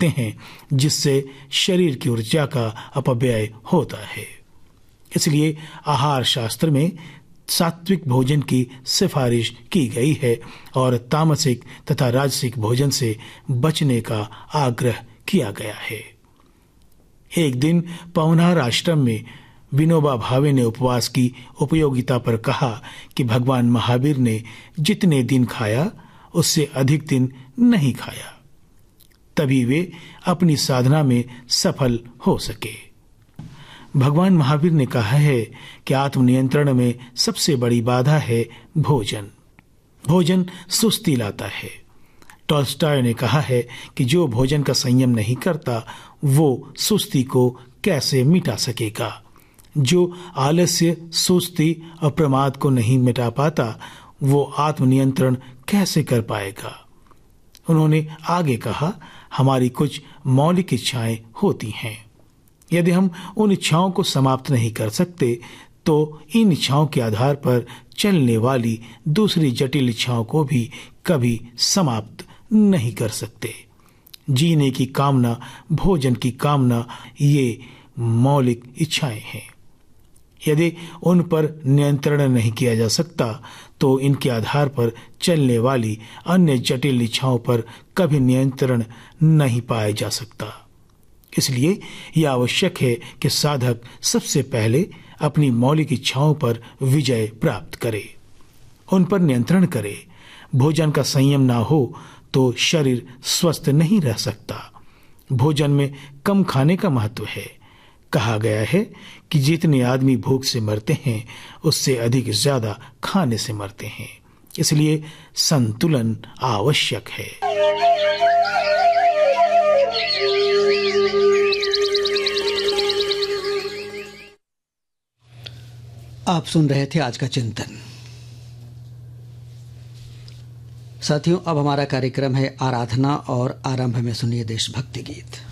सकते हैं, जिससे शरीर की ऊर्जा का अपव्यय होता है। इसलिए आहार शास्त्र में सात्विक भोजन की सिफारिश की गई है और तामसिक तथा राजसिक भोजन से बचने का आग्रह किया गया है। एक दिन पवनार आश्रम में विनोबा भावे ने उपवास की उपयोगिता पर कहा कि भगवान महावीर ने जितने दिन खाया उससे अधिक दिन नहीं खाया, तभी वे अपनी साधना में सफल हो सके। भगवान महावीर ने कहा है कि आत्मनियंत्रण में सबसे बड़ी बाधा है भोजन। भोजन सुस्ती लाता है। टॉल्स्टॉय ने कहा है कि जो भोजन का संयम नहीं करता वो सुस्ती को कैसे मिटा सकेगा। जो आलस्य, सुस्ती और प्रमाद को नहीं मिटा पाता वो आत्मनियंत्रण कैसे कर पाएगा। उन्होंने आगे कहा, हमारी कुछ मौलिक इच्छाएं होती हैं। यदि हम उन इच्छाओं को समाप्त नहीं कर सकते तो इन इच्छाओं के आधार पर चलने वाली दूसरी जटिल इच्छाओं को भी कभी समाप्त नहीं कर सकते। जीने की कामना, भोजन की कामना, ये मौलिक इच्छाएं हैं। यदि उन पर नियंत्रण नहीं किया जा सकता तो इनके आधार पर चलने वाली अन्य जटिल इच्छाओं पर कभी नियंत्रण नहीं पाया जा सकता। इसलिए यह आवश्यक है कि साधक सबसे पहले अपनी मौलिक इच्छाओं पर विजय प्राप्त करे, उन पर नियंत्रण करे। भोजन का संयम ना हो तो शरीर स्वस्थ नहीं रह सकता। भोजन में कम खाने का महत्व है। कहा गया है कि जितने आदमी भूख से मरते हैं उससे अधिक ज्यादा खाने से मरते हैं। इसलिए संतुलन आवश्यक है। आप सुन रहे थे आज का चिंतन। साथियों, अब हमारा कार्यक्रम है आराधना और आरंभ में सुनिए देशभक्ति गीत।